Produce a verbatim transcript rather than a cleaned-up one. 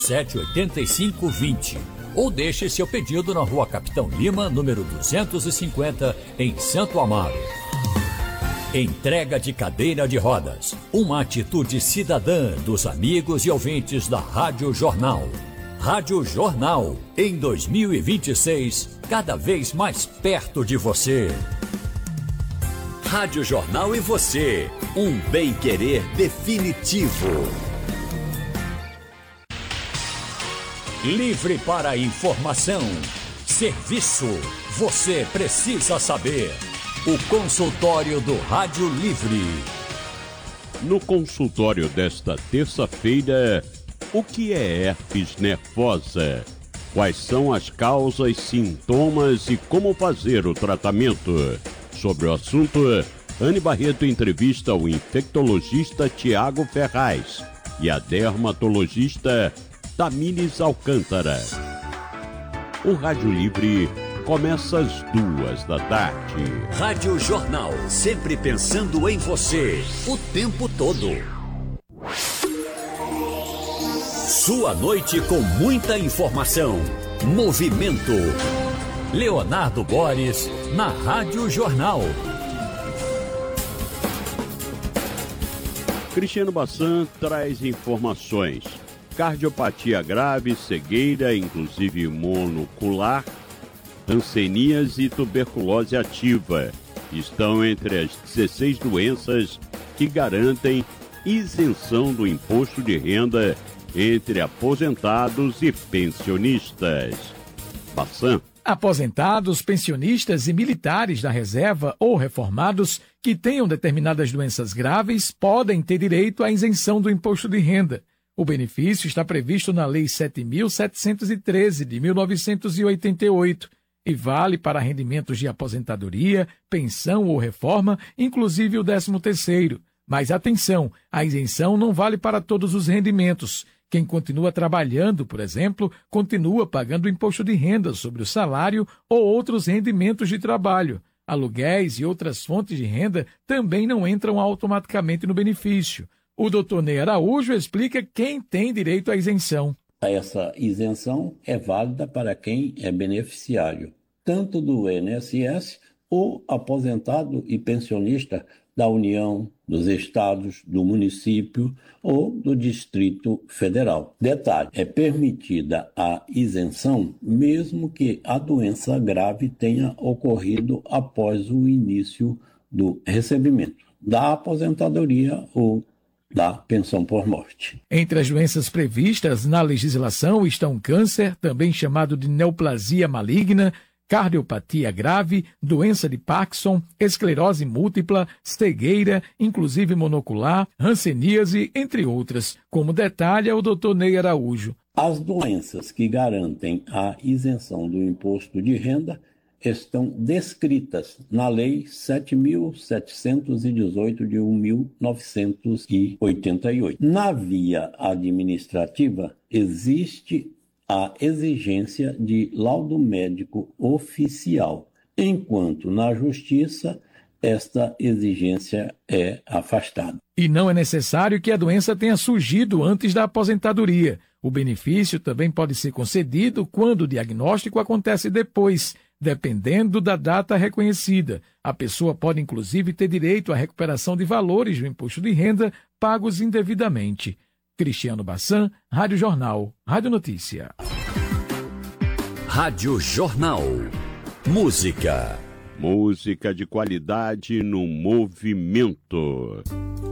sete oito cinco dois zero ou deixe seu pedido na Rua Capitão Lima, número duzentos e cinquenta, em Santo Amaro. Entrega de cadeira de rodas, uma atitude cidadã dos amigos e ouvintes da Rádio Jornal. Rádio Jornal, em dois mil e vinte e seis, cada vez mais perto de você. Rádio Jornal e você, um bem-querer definitivo. Livre para informação, serviço, você precisa saber. O consultório do Rádio Livre. No consultório desta terça-feira, o que é herpes nervosa? Quais são as causas, sintomas e como fazer o tratamento? Sobre o assunto, Anne Barreto entrevista o infectologista Tiago Ferraz e a dermatologista Tamires Alcântara. O Rádio Livre começa às duas da tarde. Rádio Jornal, sempre pensando em você, o tempo todo. Sua noite com muita informação. Movimento. Leonardo Boris, na Rádio Jornal. Cristiano Bassan traz informações. Cardiopatia grave, cegueira, inclusive monocular, hanseníase e tuberculose ativa estão entre as dezesseis doenças que garantem isenção do imposto de renda entre aposentados e pensionistas. Bassan. Aposentados, pensionistas e militares da reserva ou reformados que tenham determinadas doenças graves podem ter direito à isenção do imposto de renda. O benefício está previsto na Lei sete mil setecentos e treze, de mil novecentos e oitenta e oito, e vale para rendimentos de aposentadoria, pensão ou reforma, inclusive o décimo terceiro. Mas atenção, a isenção não vale para todos os rendimentos. Quem continua trabalhando, por exemplo, continua pagando imposto de renda sobre o salário ou outros rendimentos de trabalho. Aluguéis e outras fontes de renda também não entram automaticamente no benefício. O doutor Ney Araújo explica quem tem direito à isenção. Essa isenção é válida para quem é beneficiário, tanto do I N S S ou aposentado e pensionista da União, dos estados, do município ou do Distrito Federal. Detalhe, é permitida a isenção mesmo que a doença grave tenha ocorrido após o início do recebimento da aposentadoria ou da pensão por morte. Entre as doenças previstas na legislação estão câncer, também chamado de neoplasia maligna, cardiopatia grave, doença de Parkinson, esclerose múltipla, cegueira, inclusive monocular, hanseníase, entre outras, como detalha o doutor Ney Araújo. As doenças que garantem a isenção do imposto de renda estão descritas na Lei sete mil setecentos e dezoito, de mil novecentos e oitenta e oito. Na via administrativa, existe a exigência de laudo médico oficial, enquanto na Justiça esta exigência é afastada. E não é necessário que a doença tenha surgido antes da aposentadoria. O benefício também pode ser concedido quando o diagnóstico acontece depois, dependendo da data reconhecida. A pessoa pode, inclusive, ter direito à recuperação de valores do imposto de renda pagos indevidamente. Cristiano Bassan, Rádio Jornal, Rádio Notícia. Rádio Jornal. Música. Música de qualidade no movimento.